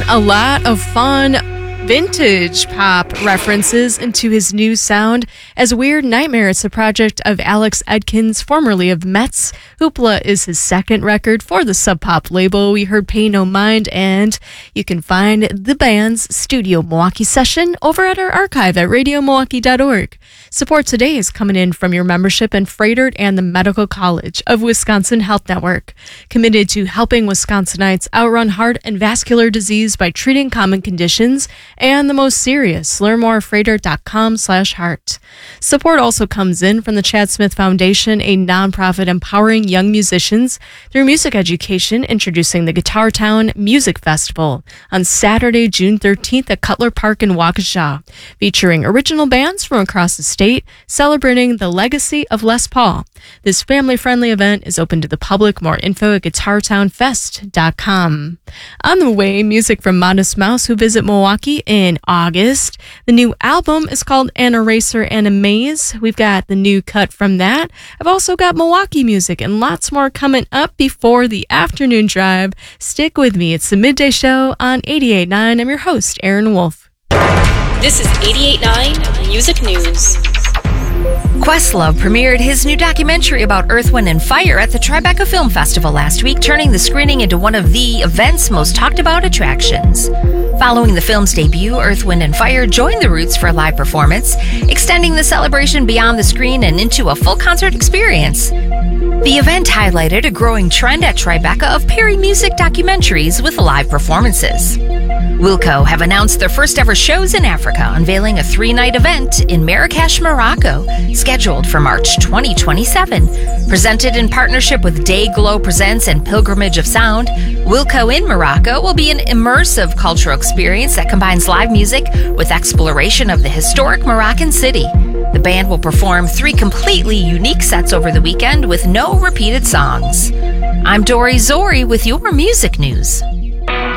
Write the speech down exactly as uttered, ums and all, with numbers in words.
a lot of fun vintage pop references into his new sound, as Weird Nightmare is the project of Alex Edkins, formerly of Metz. Hoopla is his second record for the Sub Pop label. We heard Pay No Mind, and you can find the band's Studio Milwaukee session over at our archive at radio milwaukee dot org. Support today is coming in from your membership in Froedtert and the Medical College of Wisconsin Health Network, committed to helping Wisconsinites outrun heart and vascular disease by treating common conditions and the most serious. Learn more at froedtert dot com slash heart. Support also comes in from the Chad Smith Foundation, a nonprofit empowering young musicians through music education, introducing the Guitar Town Music Festival on Saturday, June thirteenth at Cutler Park in Waukesha, featuring original bands from across the state celebrating the legacy of Les Paul. This family-friendly event is open to the public. More info at guitar town fest dot com. On the way, music from Modest Mouse, who visit Milwaukee in August. The new album is called An Eraser and a Maze. We've got the new cut from that. I've also got Milwaukee music and lots more coming up before the afternoon drive. Stick with me. It's the Midday Show on eighty-eight point nine. I'm your host, Aaron Wolf. This is eighty-eight point nine Music News. Questlove premiered his new documentary about Earth, Wind and Fire at the Tribeca Film Festival last week, turning the screening into one of the event's most talked about attractions. Following the film's debut, Earth, Wind and Fire joined the Roots for a live performance, extending the celebration beyond the screen and into a full concert experience. The event highlighted a growing trend at Tribeca of pairing music documentaries with live performances. Wilco have announced their first ever shows in Africa, unveiling a three-night event in Marrakesh, Morocco, scheduled for March twenty twenty-seven. Presented in partnership with Day Glow Presents and Pilgrimage of Sound, Wilco in Morocco will be an immersive cultural experience that combines live music with exploration of the historic Moroccan city. The band will perform three completely unique sets over the weekend with no repeated songs. I'm Dory Zori with your music news.